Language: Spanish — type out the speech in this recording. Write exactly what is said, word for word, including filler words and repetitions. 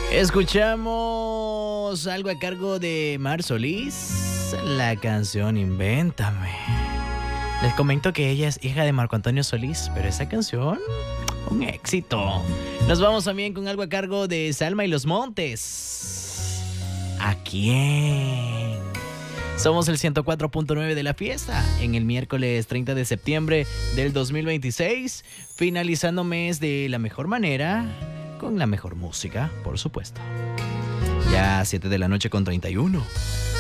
Escuchamos algo a cargo de Mar Solís, la canción Invéntame. Les comento que ella es hija de Marco Antonio Solís, pero esa canción, un éxito. Nos vamos también con algo a cargo de Salma y los Montes. ¿A quién? Somos el ciento cuatro punto nueve de la fiesta en el miércoles treinta de septiembre del dos mil veintiséis, finalizando mes de la mejor manera, con la mejor música, por supuesto. Ya siete de la noche con treinta y uno.